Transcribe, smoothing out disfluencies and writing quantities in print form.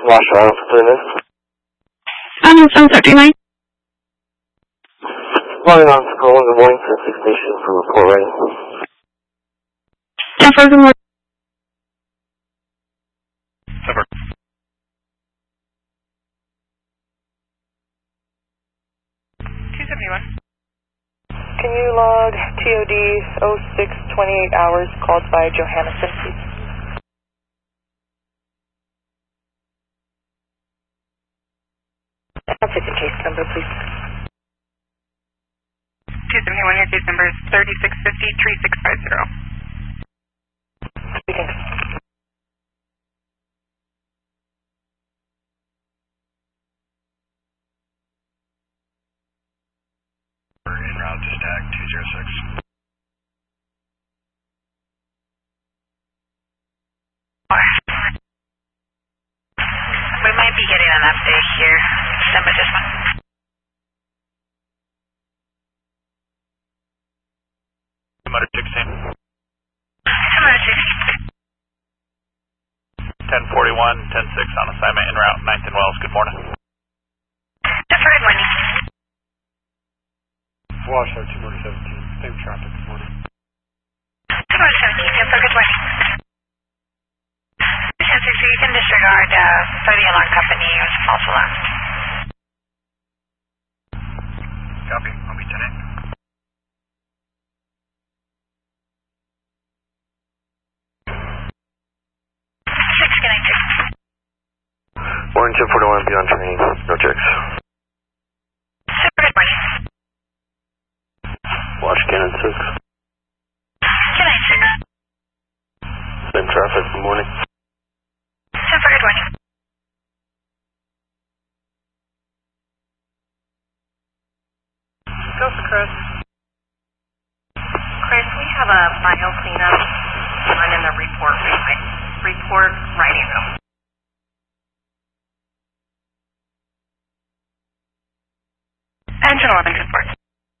Washoe Island for 3 minutes. Sunset 39. Flying on Scroll, good morning to the 6 station for report ready. 10-4, good morning. 271. Can you log TOD 0628 hours called by Johannesson, please? I'll take the case number, please. 271, your case number is 3650-3650. Speaking. En route to STAG 206. We might be getting an update here. Stand by this one. Motor 16. Motor 16. 1041, 10-6 on assignment en route, 9th and Wells. Good morning. That's right, Wendy. Washoe 2 Motor 17, same traffic. Good morning. 2 Motor 17, 10 for good morning. 10-6, you can disregard for the alarm company. It was a false alarm. Copy. I'll be 10-8. Morning 1041, be on training. No checks. Good morning. Watch Cannon 6. Cannon 6. Same traffic, good morning. 10 for good morning. Go for Chris. Chris, we have a mile cleanup on in the report writing room. Engine 11, good work.